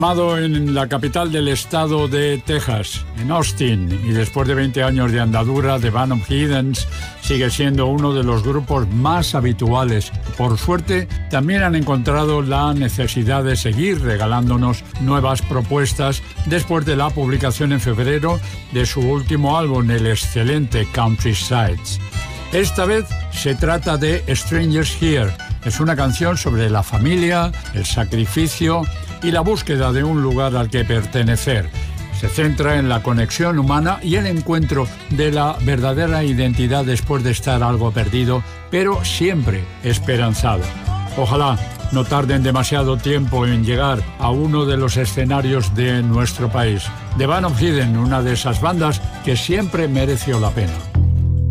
Formado en la capital del estado de Texas, en Austin, y después de 20 años de andadura, The Band of Heathens sigue siendo uno de los grupos más habituales. Por suerte, también han encontrado la necesidad de seguir regalándonos nuevas propuestas después de la publicación en febrero de su último álbum, el excelente Countrysides. Esta vez se trata de Strangers Here. Es una canción sobre la familia, el sacrificio y la búsqueda de un lugar al que pertenecer. Se centra en la conexión humana y el encuentro de la verdadera identidad después de estar algo perdido, pero siempre esperanzado. Ojalá no tarden demasiado tiempo en llegar a uno de los escenarios de nuestro país. The Band of Heathens, una de esas bandas que siempre mereció la pena.